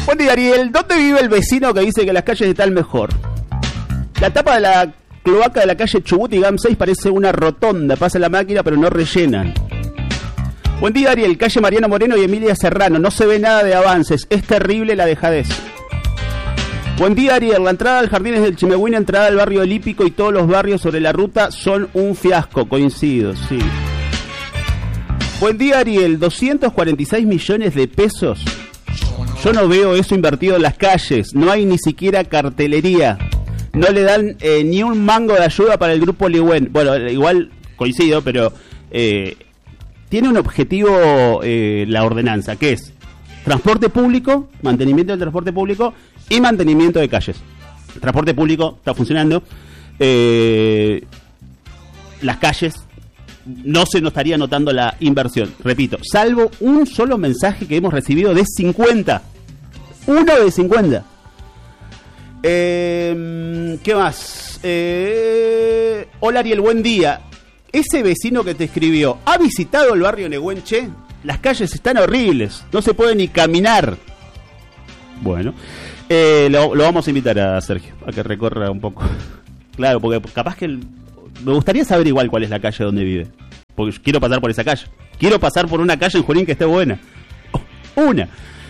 Buen día, Ariel. ¿Dónde vive el vecino que dice que las calles están mejor? La tapa de la cloaca de la calle Chubut y GAM 6 parece una rotonda. Pasa la máquina, pero no rellenan. Buen día, Ariel. Calle Mariano Moreno y Emilia Serrano. No se ve nada de avances. Es terrible la dejadez. Buen día, Ariel. La entrada al Jardines del Chimehuina, entrada al barrio del Hípico y todos los barrios sobre la ruta son un fiasco. Coincido, sí. Buen día, Ariel. 246 millones de pesos. Yo no veo eso invertido en las calles. No hay ni siquiera cartelería. No le dan ni un mango de ayuda para el grupo Ligüen. Bueno, igual coincido, pero tiene un objetivo la ordenanza, que es transporte público, mantenimiento del transporte público y mantenimiento de calles. El transporte público está funcionando. Las calles no se nos estaría notando la inversión. Repito, salvo un solo mensaje que hemos recibido de 50. Uno de 50. ¿Qué más? Hola, Ariel, buen día. Ese vecino que te escribió, ¿ha visitado el barrio Nehuenche? Las calles están horribles, no se puede ni caminar. Bueno, lo vamos a invitar a Sergio a que recorra un poco. Claro, porque capaz que me gustaría saber igual cuál es la calle donde vive, porque quiero pasar por esa calle. Quiero pasar por una calle en Junín que esté buena. Una.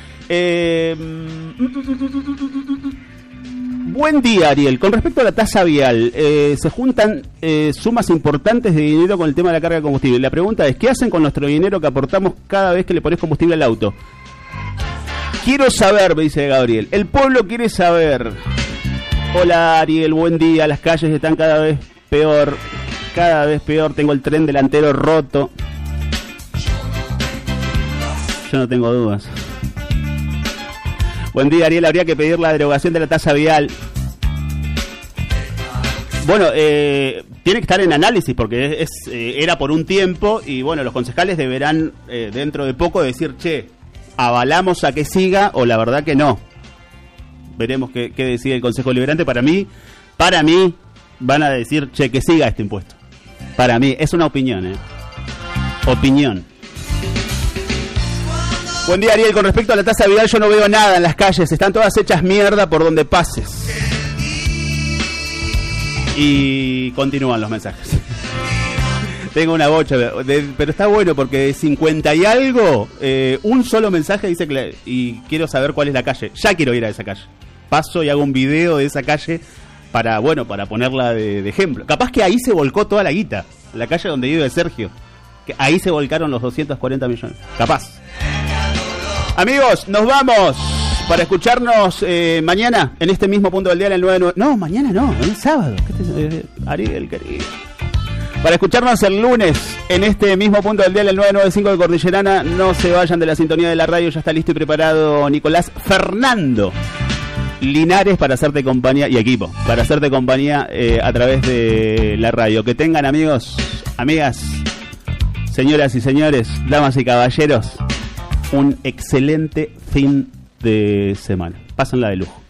Buen día, Ariel. Con respecto a la tasa vial, se juntan sumas importantes de dinero con el tema de la carga de combustible. La pregunta es, ¿qué hacen con nuestro dinero que aportamos cada vez que le pones combustible al auto? Quiero saber, me dice Gabriel. El pueblo quiere saber. Hola, Ariel, buen día. Las calles están cada vez peor. Cada vez peor. Tengo el tren delantero roto. Yo no tengo dudas. Buen día, Ariel. Habría que pedir la derogación de la tasa vial. Bueno, tiene que estar en análisis porque era por un tiempo y bueno, los concejales deberán dentro de poco decir, che, avalamos a que siga o la verdad que no. Veremos qué decide el Consejo Deliberante. Para mí van a decir, che, que siga este impuesto. Para mí, es una opinión, opinión. Buen día, Ariel. Con respecto a la tasa vial, yo no veo nada en las calles. Están todas hechas mierda por donde pases. Y continúan los mensajes. Tengo una bocha, pero está bueno porque de 50 y algo, un solo mensaje dice y quiero saber cuál es la calle. Ya quiero ir a esa calle. Paso y hago un video de esa calle para ponerla de ejemplo. Capaz que ahí se volcó toda la guita. La calle donde vive Sergio. Que ahí se volcaron los 240 millones. Capaz. Amigos, nos vamos para escucharnos mañana en este mismo punto del día en el 99. No, mañana no, el sábado. Ariel, querido. Para escucharnos el lunes en este mismo punto del día en el 995 de Cordillerana. No se vayan de la sintonía de la radio, ya está listo y preparado Nicolás Fernando Linares para hacerte compañía y equipo, para hacerte compañía a través de la radio. Que tengan, amigos, amigas, señoras y señores, damas y caballeros, un excelente fin de semana. Pásenla de lujo.